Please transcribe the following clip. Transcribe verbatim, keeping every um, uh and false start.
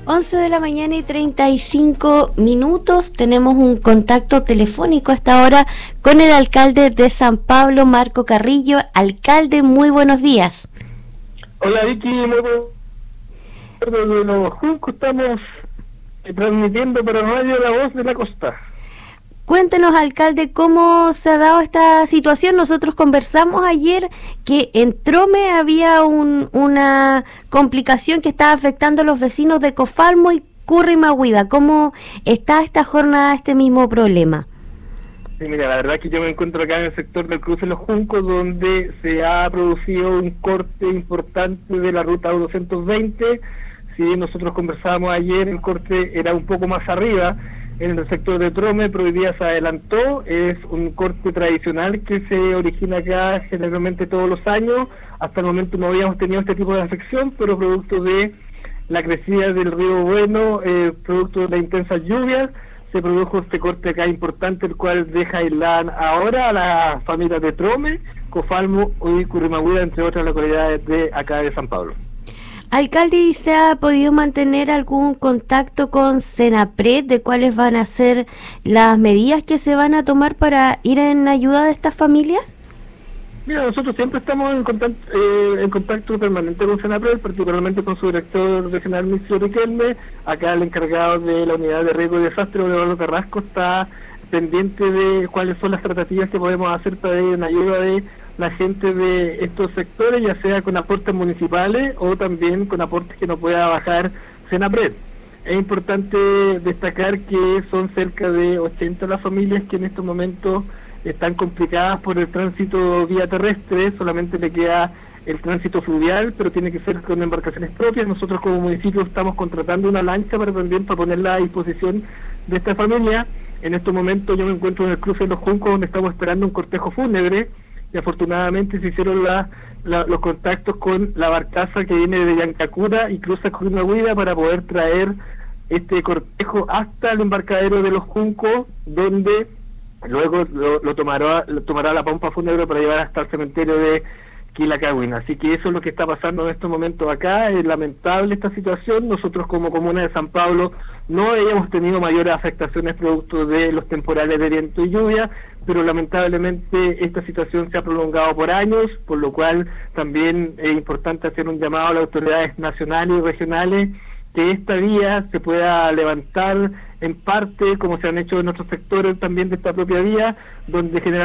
once de la mañana y treinta y cinco minutos. Tenemos un contacto telefónico a esta hora con el alcalde de San Pablo, Marco Carrillo. Alcalde, muy buenos días. Hola Vicky, muy buenos días. De los Juncos estamos transmitiendo para Radio La Voz de la Costa. Cuéntenos, alcalde, cómo se ha dado esta situación. Nosotros conversamos ayer que en Trome había un, una complicación que estaba afectando a los vecinos de Cofalmo y Currimahuida. ¿Cómo está esta jornada este mismo problema? Sí, mira, la verdad es que yo me encuentro acá en el sector del cruce de los Juncos, donde se ha producido un corte importante de la ruta doscientos veinte. Si nosotros conversábamos ayer, el corte era un poco más arriba. En el sector de Trome, pero hoy día se adelantó. Es un corte tradicional que se origina acá generalmente todos los años. Hasta el momento no habíamos tenido este tipo de afección, pero producto de la crecida del río Bueno, eh, producto de las intensas lluvias, se produjo este corte acá importante, el cual deja aislada ahora a las familias de Trome, Cofalmo y Currimahuida, entre otras localidades de acá de San Pablo. Alcalde, ¿y se ha podido mantener algún contacto con Senapred de cuáles van a ser las medidas que se van a tomar para ir en ayuda de estas familias? Mira, nosotros siempre estamos en contacto, eh, en contacto permanente con Senapred, particularmente con su director regional, Micio Riquelme. Acá el encargado de la unidad de riesgo y desastre, Eduardo Carrasco, está pendiente de cuáles son las tratativas que podemos hacer para ir en ayuda de la gente de estos sectores, ya sea con aportes municipales o también con aportes que no pueda bajar Senapred. Es importante destacar que son cerca de ochenta las familias que en estos momentos están complicadas por el tránsito vía terrestre. Solamente le queda el tránsito fluvial, pero tiene que ser con embarcaciones propias. Nosotros como municipio estamos contratando una lancha para también para ponerla a disposición de esta familia. En estos momentos yo me encuentro en el cruce de los Juncos, donde estamos esperando un cortejo fúnebre, y afortunadamente se hicieron la, la, los contactos con la barcaza que viene de Yancacura y cruza Currimahuida para poder traer este cortejo hasta el embarcadero de los Juncos, donde luego lo, lo tomará lo tomará la pompa fúnebre para llevar hasta el cementerio de Quilacagüina. Así que eso es lo que está pasando en estos momentos acá. Es lamentable esta situación. Nosotros como comuna de San Pablo no habíamos tenido mayores afectaciones producto de los temporales de viento y lluvia, pero lamentablemente esta situación se ha prolongado por años, por lo cual también es importante hacer un llamado a las autoridades nacionales y regionales que esta vía se pueda levantar en parte, como se han hecho en otros sectores también de esta propia vía, donde generalmente